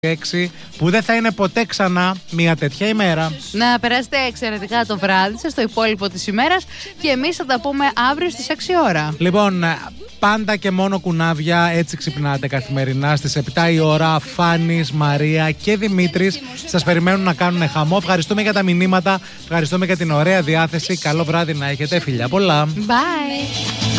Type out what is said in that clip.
που δεν θα είναι ποτέ ξανά μια τέτοια ημέρα. Να περάσετε εξαιρετικά το βράδυ σας, το υπόλοιπο της ημέρας, και εμείς θα τα πούμε αύριο στις 6 ώρα. Λοιπόν, πάντα και μόνο κουνάβια, έτσι ξυπνάτε καθημερινά. Στις 7 η ώρα, Φάνης, Μαρία και Δημήτρης σας περιμένουν να κάνουν χαμό. Ευχαριστούμε για τα μηνύματα, ευχαριστούμε για την ωραία διάθεση. Καλό βράδυ να έχετε, φιλιά πολλά. Bye.